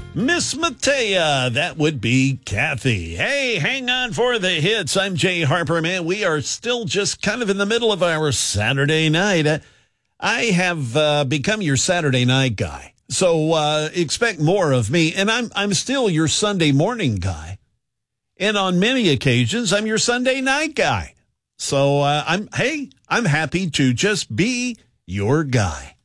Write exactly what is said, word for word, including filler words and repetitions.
Miss Matea, that would be Kathy. Hey, hang on for the hits. I'm Jay Harper, man. We are still just kind of in the middle of our Saturday night. Uh, I have uh, become your Saturday night guy, so uh, expect more of me. And I'm I'm still your Sunday morning guy, and on many occasions I'm your Sunday night guy. So uh, I'm hey, I'm happy to just be your guy.